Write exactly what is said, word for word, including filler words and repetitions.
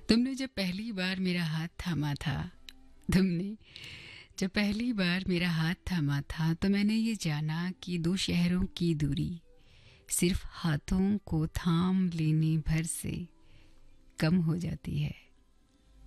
तुमने जब पहली बार मेरा हाथ थामा था तुमने जब पहली बार मेरा हाथ थामा था तो मैंने ये जाना कि दो शहरों की दूरी सिर्फ हाथों को थाम लेने भर से कम हो जाती है।